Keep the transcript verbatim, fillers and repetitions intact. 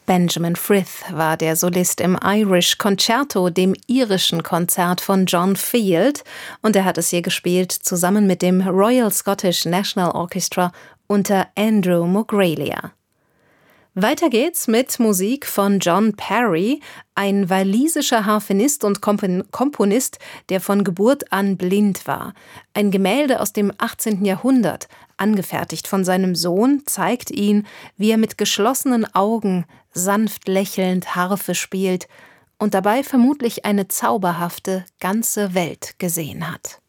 Benjamin Frith war der Solist im Irish Concerto, dem irischen Konzert von John Field, und er hat es hier gespielt zusammen mit dem Royal Scottish National Orchestra unter Andrew Mogralia. Weiter geht's mit Musik von John Parry, ein walisischer Harfenist und Komponist, der von Geburt an blind war. Ein Gemälde aus dem achtzehnten Jahrhundert, angefertigt von seinem Sohn, zeigt ihn, wie er mit geschlossenen Augen sanft lächelnd Harfe spielt und dabei vermutlich eine zauberhafte ganze Welt gesehen hat.